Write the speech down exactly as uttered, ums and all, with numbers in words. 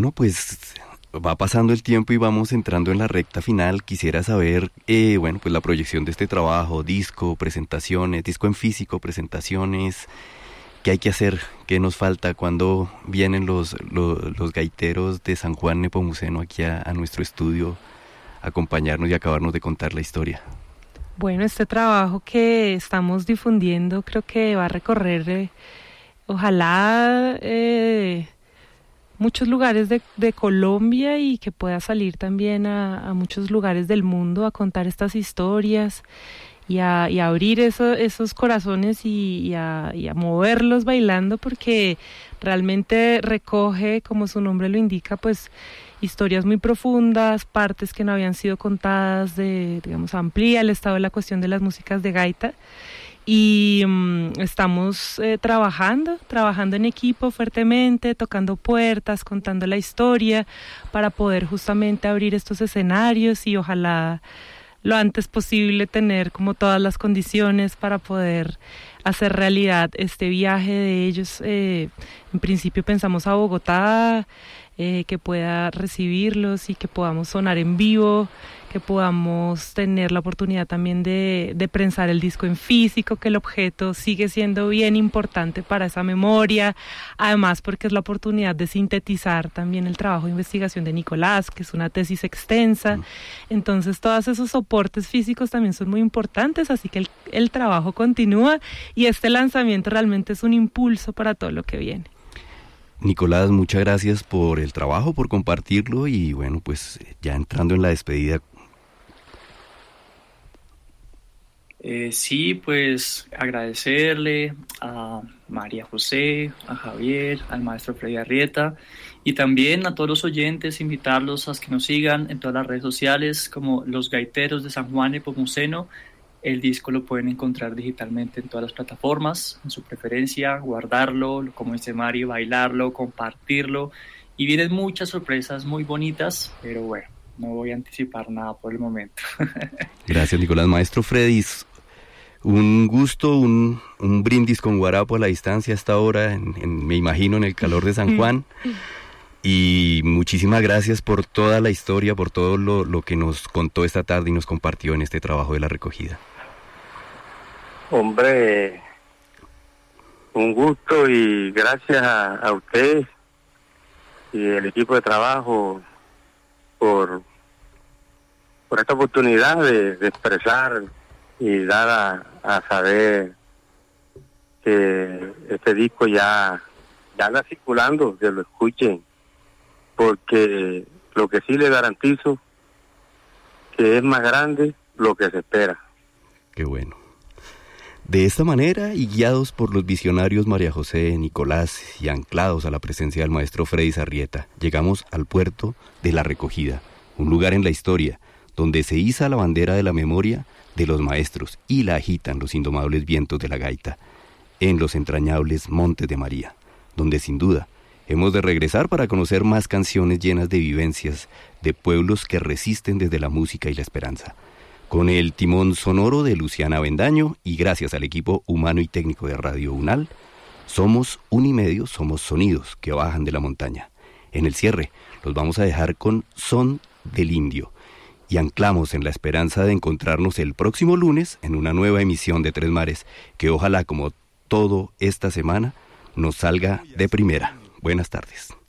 Bueno, pues va pasando el tiempo y vamos entrando en la recta final. Quisiera saber, eh, bueno, pues la proyección de este trabajo, disco, presentaciones, disco en físico, presentaciones, ¿qué hay que hacer? ¿Qué nos falta? ¿Cuándo vienen los, los, los gaiteros de San Juan Nepomuceno aquí a, a nuestro estudio a acompañarnos y acabarnos de contar la historia? Bueno, este trabajo que estamos difundiendo creo que va a recorrer, eh, ojalá, eh, muchos lugares de, de Colombia y que pueda salir también a, a muchos lugares del mundo a contar estas historias y a, y a abrir eso, esos corazones y, y, a, y a moverlos bailando, porque realmente recoge, como su nombre lo indica, pues historias muy profundas, partes que no habían sido contadas, de, digamos, amplía el estado de la cuestión de las músicas de gaita. Y um, estamos eh, trabajando, trabajando en equipo fuertemente, tocando puertas, contando la historia para poder justamente abrir estos escenarios y ojalá lo antes posible tener como todas las condiciones para poder hacer realidad este viaje de ellos. Eh, en principio pensamos a Bogotá, eh, que pueda recibirlos y que podamos sonar en vivo, que podamos tener la oportunidad también de, de prensar el disco en físico, que el objeto sigue siendo bien importante para esa memoria, además porque es la oportunidad de sintetizar también el trabajo de investigación de Nicolás, que es una tesis extensa. Entonces todos esos soportes físicos también son muy importantes, así que el, el trabajo continúa y este lanzamiento realmente es un impulso para todo lo que viene. Nicolás, muchas gracias por el trabajo, por compartirlo y bueno, pues ya entrando en la despedida. Eh, sí, pues agradecerle a María José, a Javier, al maestro Freddy Arrieta y también a todos los oyentes, invitarlos a que nos sigan en todas las redes sociales como Los Gaiteros de San Juan Nepomuceno. El disco lo pueden encontrar digitalmente en todas las plataformas, en su preferencia, guardarlo, como dice Mario, bailarlo, compartirlo. Y vienen muchas sorpresas muy bonitas, pero bueno, no voy a anticipar nada por el momento. Gracias, Nicolás. Maestro Freddy, un gusto, un, un brindis con guarapo a la distancia hasta ahora, en, en, me imagino en el calor de San Juan. Y muchísimas gracias por toda la historia, por todo lo, lo que nos contó esta tarde y nos compartió en este trabajo de la recogida. Hombre, un gusto y gracias a, a usted y el equipo de trabajo por, por esta oportunidad de, de expresar y dar a, a saber que este disco ya, ya anda circulando, que lo escuchen, porque lo que sí le garantizo que es más grande lo que se espera. Qué bueno. De esta manera, y guiados por los visionarios María José, Nicolás y anclados a la presencia del maestro Freddy Arrieta, llegamos al puerto de la recogida, un lugar en la historia donde se iza la bandera de la memoria de los maestros y la agitan los indomables vientos de la gaita, en los entrañables Montes de María, donde sin duda hemos de regresar para conocer más canciones llenas de vivencias de pueblos que resisten desde la música y la esperanza. Con el timón sonoro de Luciana Avendaño y gracias al equipo humano y técnico de Radio UNAL, somos un y medio, somos sonidos que bajan de la montaña. En el cierre los vamos a dejar con Son del Indio y anclamos en la esperanza de encontrarnos el próximo lunes en una nueva emisión de Tres Mares, que ojalá como todo esta semana nos salga de primera. Buenas tardes.